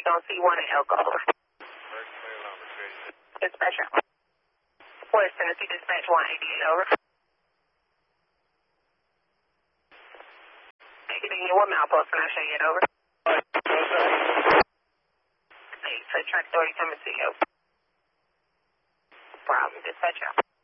on C1 and Elko. Dispatcher. West Tennessee Dispatch 188, over. Getting you what milepost can I show you it, over? Hey, so track 30 coming to you. Problem, dispatcher.